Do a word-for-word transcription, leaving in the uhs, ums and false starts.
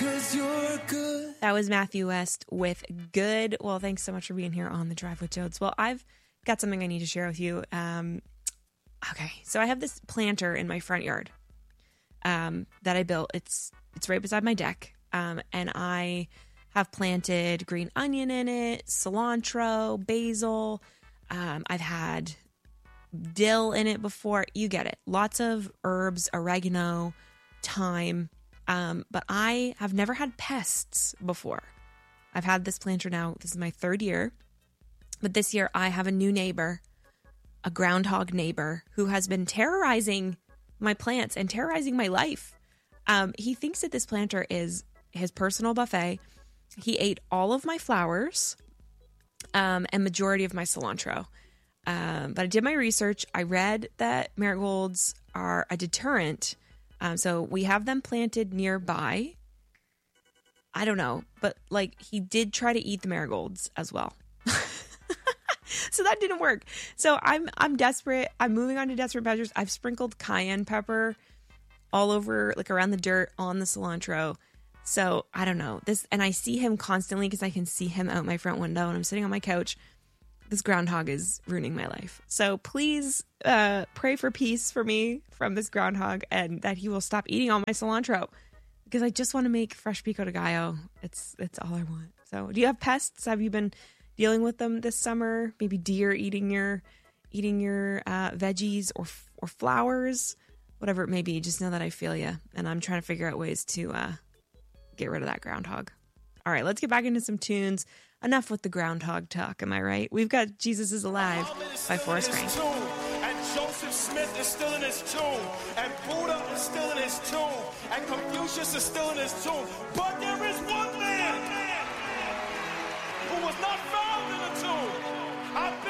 'cause you're good. That was Matthew West with Good. Well, thanks so much for being here on The Drive with Jodes. Well, I've got something I need to share with you. Um, okay, so I have this planter in my front yard um, that I built. It's it's right beside my deck, um, and I have planted green onion in it, cilantro, basil. Um, I've had dill in it before. You get it. Lots of herbs, oregano, thyme. Um, but I have never had pests before. I've had this planter now. This is my third year. But this year I have a new neighbor, a groundhog neighbor, who has been terrorizing my plants and terrorizing my life. Um, he thinks that this planter is his personal buffet. He ate all of my flowers um, and majority of my cilantro. Um, but I did my research. I read that marigolds are a deterrent. Um, so we have them planted nearby. I don't know, but like he did try to eat the marigolds as well. So that didn't work. So I'm I'm desperate. I'm moving on to desperate measures. I've sprinkled cayenne pepper all over, like around the dirt on the cilantro. So I don't know this, and I see him constantly because I can see him out my front window, and I'm sitting on my couch. This groundhog is ruining my life. So please uh, pray for peace for me from this groundhog and that he will stop eating all my cilantro because I just want to make fresh pico de gallo. It's it's all I want. So do you have pests? Have you been dealing with them this summer? Maybe deer eating your eating your uh, veggies or or flowers, whatever it may be. Just know that I feel you, and I'm trying to figure out ways to uh, get rid of that groundhog. All right, let's get back into some tunes. Enough with the groundhog talk, am I right? We've got Jesus is Alive by Forrest Frank. And Joseph Smith is still in his tomb. And Buddha is still in his tomb. And Confucius is still in his tomb. But there is one man who was not found